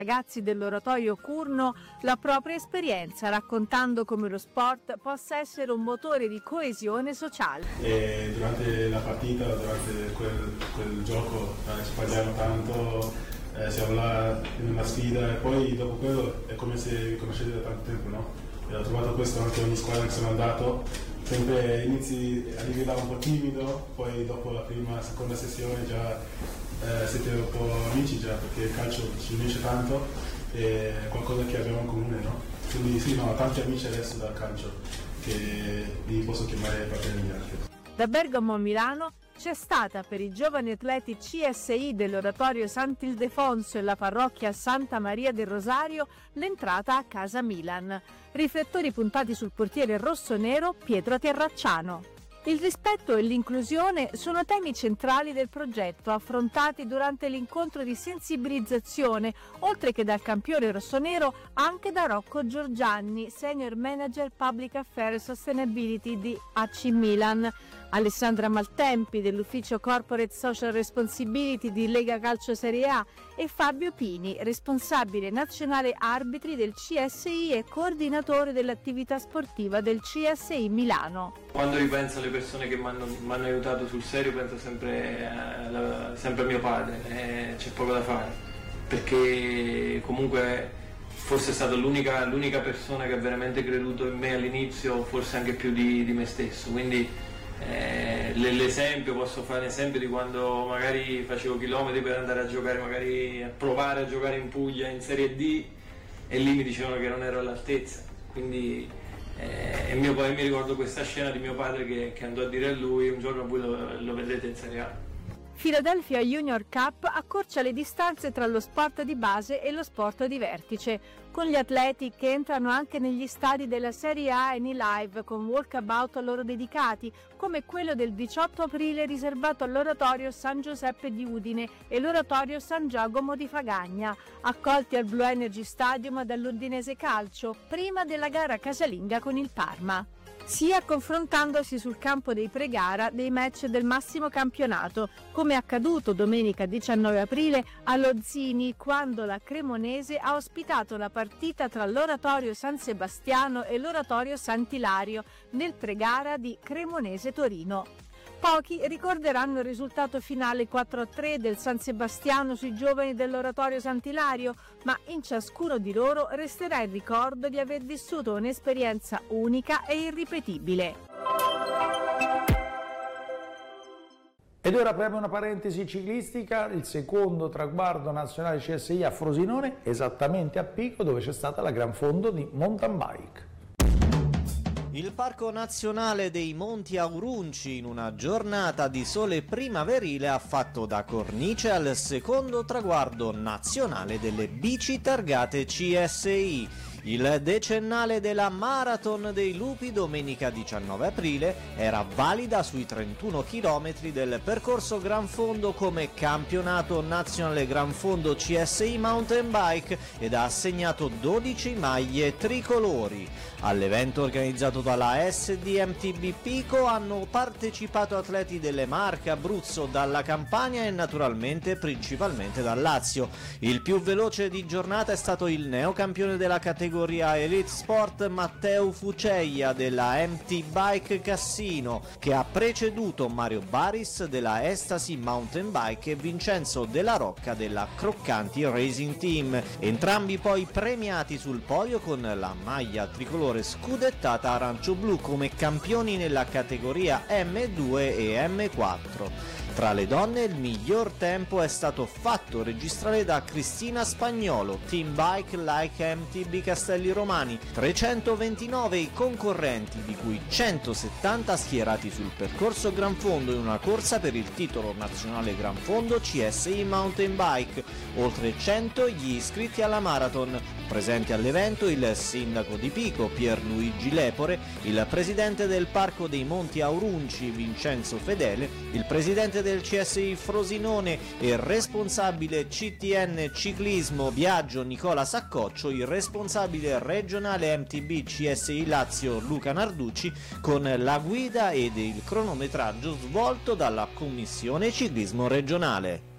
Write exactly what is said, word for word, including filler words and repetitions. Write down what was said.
ragazzi dell'oratorio Curno la propria esperienza, raccontando come lo sport possa essere un motore di coesione sociale. E durante la partita, durante quel, quel gioco eh, ci parliamo tanto, eh, siamo là in una sfida e poi dopo quello è come se vi conoscete da tanto tempo, no? E ho trovato questo anche ogni squadra che sono andato, sempre inizi arrivi là un po' timido, poi dopo la prima, seconda sessione già Eh, siete un po' amici già, perché il calcio ci unisce tanto e è qualcosa che abbiamo in comune, no? Quindi sì, no, ho tanti amici adesso dal calcio che li posso chiamare fratelli anche. Da Bergamo a Milano c'è stata per i giovani atleti C S I dell'oratorio Sant'Ildefonso e la parrocchia Santa Maria del Rosario l'entrata a casa Milan. Riflettori puntati sul portiere rossonero Pietro Terracciano. Il rispetto e l'inclusione sono temi centrali del progetto, affrontati durante l'incontro di sensibilizzazione, oltre che dal campione rossonero, anche da Rocco Giorgianni, Senior Manager Public Affairs Sustainability di A C Milan, Alessandra Maltempi dell'Ufficio Corporate Social Responsibility di Lega Calcio Serie A e Fabio Pini, responsabile nazionale arbitri del C S I e coordinatore dell'attività sportiva del C S I Milano. Quando ripenso alle persone che mi hanno aiutato sul serio penso sempre a, la, sempre a mio padre, e c'è poco da fare, perché comunque forse è stata l'unica, l'unica persona che ha veramente creduto in me all'inizio, forse anche più di, di me stesso, quindi eh, l'esempio, posso fare l'esempio di quando magari facevo chilometri per andare a giocare, magari a provare a giocare in Puglia in Serie D e lì mi dicevano che non ero all'altezza, quindi eh, e mio, mi ricordo questa scena di mio padre che, che andò a dire a lui: un giorno voi lo, lo vedrete in Serie A. Philadelphia Junior Cup accorcia le distanze tra lo sport di base e lo sport di vertice, con gli atleti che entrano anche negli stadi della Serie A Eni Live con walkabout a loro dedicati, come quello del diciotto aprile riservato all'oratorio San Giuseppe di Udine e l'oratorio San Giacomo di Fagagna, accolti al Blue Energy Stadium dall'Udinese Calcio, prima della gara casalinga con il Parma, sia confrontandosi sul campo dei pre-gara dei match del massimo campionato, come accaduto domenica diciannove aprile allo Zini, quando la Cremonese ha ospitato la partita tra l'oratorio San Sebastiano e l'oratorio Sant'Ilario nel pre-gara di Cremonese-Torino. Pochi ricorderanno il risultato finale quattro a tre del San Sebastiano sui giovani dell'oratorio Sant'Ilario, ma in ciascuno di loro resterà il ricordo di aver vissuto un'esperienza unica e irripetibile. Ed ora apriamo una parentesi ciclistica, il secondo traguardo nazionale C S I a Frosinone, esattamente a Pico, dove c'è stata la Gran Fondo di mountain bike. Il Parco Nazionale dei Monti Aurunci, in una giornata di sole primaverile, ha fatto da cornice al secondo traguardo nazionale delle bici targate C S I. Il decennale della Marathon dei Lupi domenica diciannove aprile era valida sui trentuno chilometri del percorso Gran Fondo come campionato nazionale Gran Fondo C S I Mountain Bike ed ha assegnato dodici maglie tricolori. All'evento organizzato dalla S D M T B Pico hanno partecipato atleti delle Marche, Abruzzo, dalla Campania e naturalmente principalmente dal Lazio. Il più veloce di giornata è stato il neocampione della categoria Elite Sport Matteo Fuceia della M T Bike Cassino, che ha preceduto Mario Baris della Estasi Mountain Bike e Vincenzo Della Rocca della Croccanti Racing Team, entrambi poi premiati sul podio con la maglia tricolore scudettata arancio-blu come campioni nella categoria M due e M quattro. Tra le donne il miglior tempo è stato fatto registrare da Cristina Spagnolo, Team Bike Like M T B Castelli Romani, trecentoventinove i concorrenti, di cui centosettanta schierati sul percorso Gran Fondo in una corsa per il titolo nazionale Gran Fondo C S I Mountain Bike, oltre cento gli iscritti alla Marathon. Presenti all'evento il sindaco di Pico Pierluigi Lepore, il presidente del Parco dei Monti Aurunci Vincenzo Fedele, il presidente del C S I Frosinone e il responsabile C T N Ciclismo Viaggio Nicola Saccoccio, il responsabile regionale M T B C S I Lazio Luca Narducci, con la guida ed il cronometraggio svolto dalla Commissione Ciclismo Regionale.